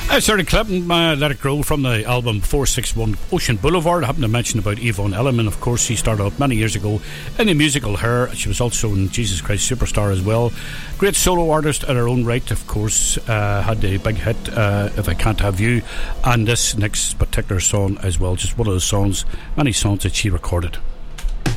I started clipping Let It Grow from the album 461 Ocean Boulevard. I happened to mention about Yvonne Elliman. Of course, she started out many years ago in the musical Her. She was also in Jesus Christ Superstar as well. Great solo artist in her own right, of course. Had the big hit If I Can't Have You, and this next particular song as well. Just one of the songs, many songs that she recorded.